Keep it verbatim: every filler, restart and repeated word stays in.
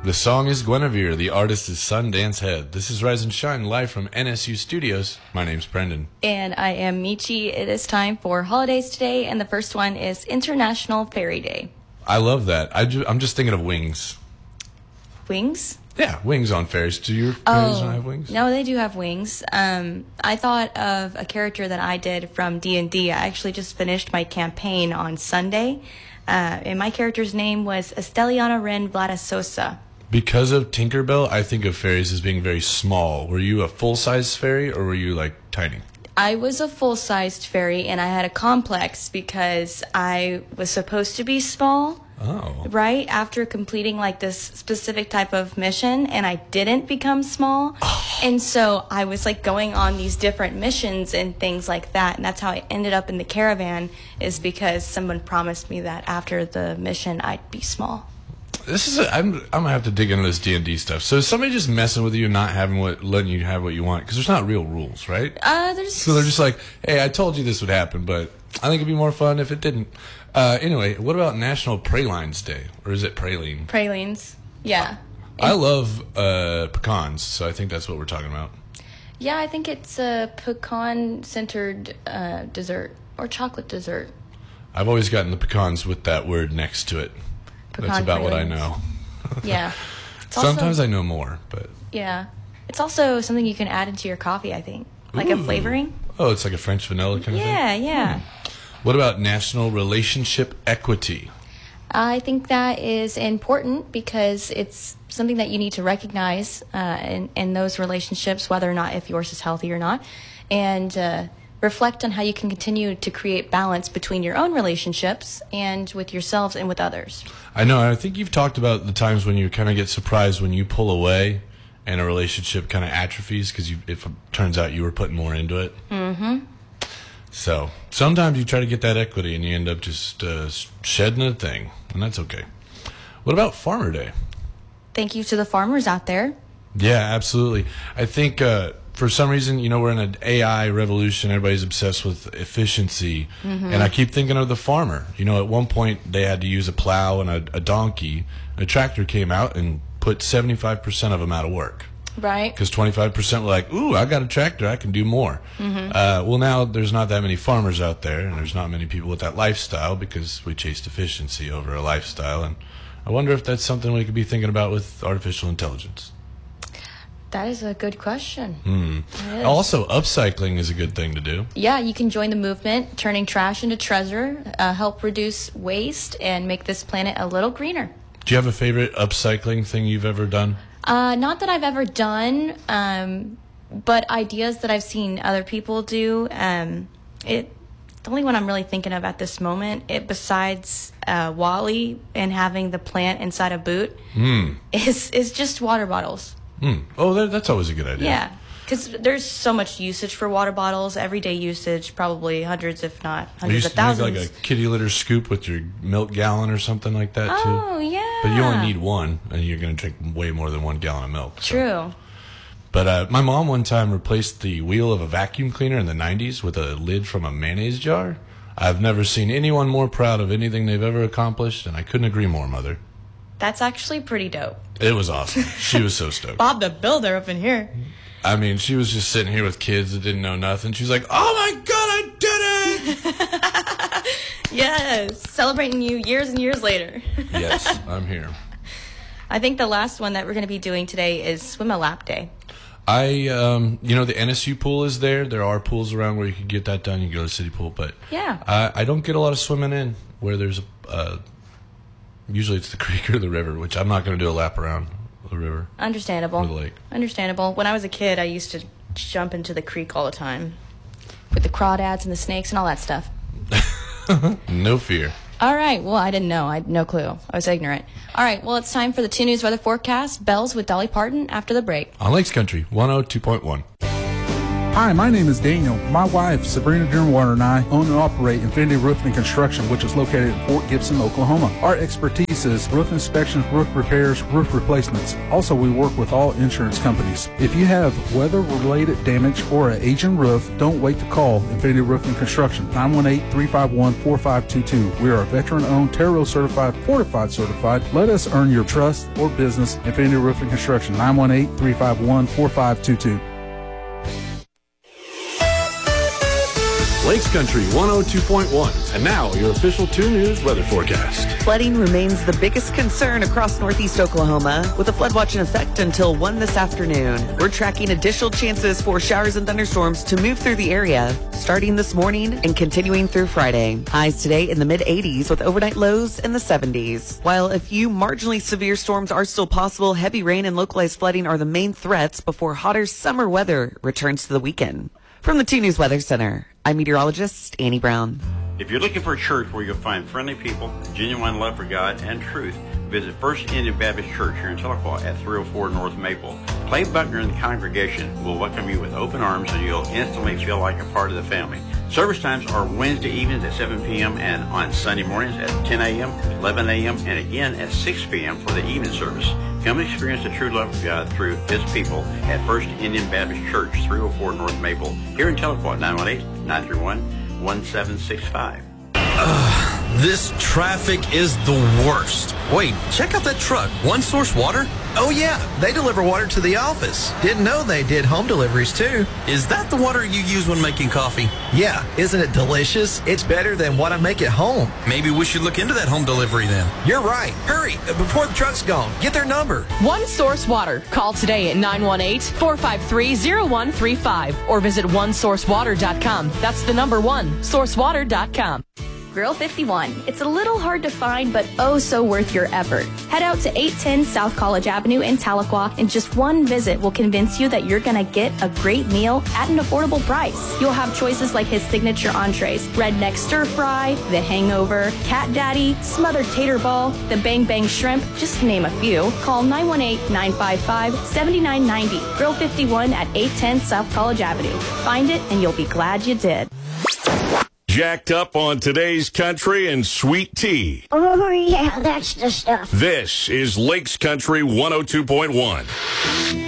The song is Guinevere. The artist is Sundance Head. This is Rise and Shine live from N S U Studios. My name's Brendan. And I am Michi. It is time for holidays today, and the first one is International Fairy Day. I love that. I ju- I'm just thinking of wings. Wings? Yeah, wings on fairies. Do your fairies Oh, not have wings? no, they do have wings. Um, I thought of a character that I did from D and D. I actually just finished my campaign on Sunday, uh, and my character's name was Esteliana Ren Vladasosa. Because of Tinkerbell, I think of fairies as being very small. Were you a full-size fairy, or were you, like, tiny? I was a full-sized fairy, and I had a complex because I was supposed to be small. Oh. Right after completing like this specific type of mission, and I didn't become small. Oh. And so I was like going on these different missions and things like that, and that's how I ended up in the caravan, is because someone promised me that after the mission I'd be small. This is a, I'm I'm gonna have to dig into this D and D stuff. So is somebody just messing with you, not having what, letting you have what you want? Because there's not real rules, right? Uh, there's So they're just like, hey, I told you this would happen, but I think it'd be more fun if it didn't. Uh, anyway, what about National Pralines Day? Or is it praline? pralines. Yeah. I love uh, pecans, so I think that's what we're talking about. Yeah, I think it's a pecan-centered uh, dessert or chocolate dessert. I've always gotten the pecans with that word next to it. Pecan That's about what I pralines. know. Yeah. It's Sometimes also, I know more, but... Yeah. It's also something you can add into your coffee, I think. Like a Ooh. flavoring. Oh, it's like a French vanilla kind of thing? Yeah, yeah. What about National Relationship Equity? I think that is important because it's something that you need to recognize uh, in, in those relationships, whether or not if yours is healthy or not, and uh, reflect on how you can continue to create balance between your own relationships and with yourselves and with others. I know. I think you've talked about the times when you kind of get surprised when you pull away and a relationship kind of atrophies because if it turns out you were putting more into it. Mm-hmm. So sometimes you try to get that equity and you end up just uh, shedding a thing, and that's okay. What about Farmer Day? Thank you to the farmers out there. Yeah, absolutely. I think uh, for some reason, you know, we're in an A I revolution. Everybody's obsessed with efficiency. Mm-hmm. And I keep thinking of the farmer. You know, at one point they had to use a plow and a, a donkey. A tractor came out and put seventy-five percent of them out of work. Right. Because twenty-five percent were like, ooh, I got a tractor, I can do more. Mm-hmm. Uh, well, now there's not that many farmers out there, and there's not many people with that lifestyle because we chased efficiency over a lifestyle. And I wonder if that's something we could be thinking about with artificial intelligence. That is a good question. Mm. Also, upcycling is a good thing to do. Yeah, you can join the movement, turning trash into treasure, uh, help reduce waste, and make this planet a little greener. Do you have a favorite upcycling thing you've ever done? Uh, not that I've ever done, um, but ideas that I've seen other people do. Um, it the only one I'm really thinking of at this moment, it besides uh, Wally and having the plant inside a boot, mm. is is just water bottles. Mm. Oh, that, that's always a good idea. Yeah, because there's so much usage for water bottles, everyday usage, probably hundreds, if not You hundreds used of to make thousands. like a kitty litter scoop with your milk gallon or something like that, too. Oh, yeah. But you only need one, and you're going to drink way more than one gallon of milk. So. True. But uh, my mom one time replaced the wheel of a vacuum cleaner in the nineties with a lid from a mayonnaise jar. I've never seen anyone more proud of anything they've ever accomplished, and I couldn't agree more, Mother. That's actually pretty dope. It was awesome. She was so stoked. Bob the Builder up in here. I mean, she was just sitting here with kids that didn't know nothing. She was like, oh my God, I did it! Yes, celebrating you years and years later. Yes, I'm here. I think the last one that we're going to be doing today is Swim a Lap Day. I, um, you know, the N S U pool is there. There are pools around where you can get that done. You can go to the city pool, but Yeah. I, I don't get a lot of swimming in where there's a, uh, usually it's the creek or the river, which I'm not going to do a lap around the river Understandable. or the lake. Understandable. When I was a kid, I used to jump into the creek all the time with the crawdads and the snakes and all that stuff. No fear. All right. Well, I didn't know. I had no clue. I was ignorant. All right. Well, it's time for the two News weather forecast. Bells with Dolly Parton after the break. On Lakes Country, one oh two point one. Hi, my name is Daniel. My wife, Sabrina Dearwater, and I own and operate Infinity Roofing and Construction, which is located in Fort Gibson, Oklahoma. Our expertise is roof inspections, roof repairs, roof replacements. Also, we work with all insurance companies. If you have weather-related damage or an aging roof, don't wait to call Infinity Roofing and Construction, nine one eight, three five one, four five two two. We are a veteran-owned, Terro certified, fortified certified. Let us earn your trust or business. Infinity Roofing and Construction, nine one eight, three five one, four five two two. Lakes Country one oh two point one. And now, your official two News weather forecast. Flooding remains the biggest concern across northeast Oklahoma, with a flood watch in effect until one this afternoon. We're tracking additional chances for showers and thunderstorms to move through the area, starting this morning and continuing through Friday. Highs today in the mid eighties with overnight lows in the seventies. While a few marginally severe storms are still possible, heavy rain and localized flooding are the main threats before hotter summer weather returns to the weekend. From the two News Weather Center, I'm meteorologist Annie Brown. If you're looking for a church where you'll find friendly people, genuine love for God, and truth, visit First Indian Baptist Church here in Tahlequah at three oh four North Maple. Clay Buckner and the congregation will welcome you with open arms, and you'll instantly feel like a part of the family. Service times are Wednesday evenings at seven p.m. and on Sunday mornings at ten a.m., eleven a.m., and again at six p.m. for the evening service. Come and experience the true love of God through His people at First Indian Baptist Church, three oh four North Maple, here in Tahlequah, nine one eight, nine three one, one seven six five. Uh, this traffic is the worst. Wait, check out that truck. One Source Water? Oh, yeah. They deliver water to the office. Didn't know they did home deliveries, too. Is that the water you use when making coffee? Yeah. Isn't it delicious? It's better than what I make at home. Maybe we should look into that home delivery then. You're right. Hurry, before the truck's gone. Get their number. One Source Water. Call today at nine one eight, four five three, zero one three five or visit one source water dot com. That's the number one, source water dot com. Grill fifty-one. It's a little hard to find, but oh so worth your effort. Head out to eight ten South College Avenue in Tahlequah, and just one visit will convince you that you're gonna get a great meal at an affordable price. You'll have choices like his signature entrees, redneck stir fry, the hangover, cat daddy, smothered tater ball, the bang bang shrimp, just to name a few. Call nine one eight, nine five five, seven nine nine zero. Grill fifty-one at eight ten South College Avenue. Find it and you'll be glad you did. Jacked up on today's country and sweet tea. Oh, yeah, that's the stuff. This is Lakes Country one oh two point one.